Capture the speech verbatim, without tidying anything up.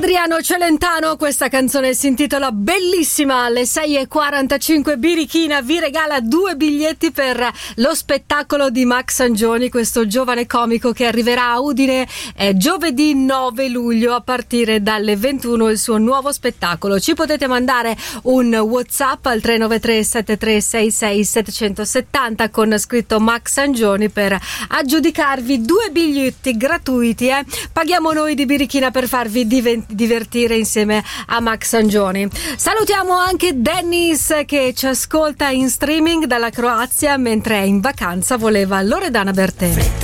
Adriano Celentano, questa canzone si intitola Bellissima. Alle sei e quarantacinque Birichina vi regala due biglietti per lo spettacolo di Max Angioni, questo giovane comico che arriverà a Udine eh, giovedì nove luglio a partire dalle ventuno, il suo nuovo spettacolo. Ci potete mandare un WhatsApp al tre nove tre sette tre sei sei sette sette zero con scritto Max Angioni per aggiudicarvi due biglietti gratuiti. Eh. Paghiamo noi di Birichina per farvi diventare divertire insieme a Max Angioni. Salutiamo anche Dennis che ci ascolta in streaming dalla Croazia mentre è in vacanza, voleva Loredana Bertè.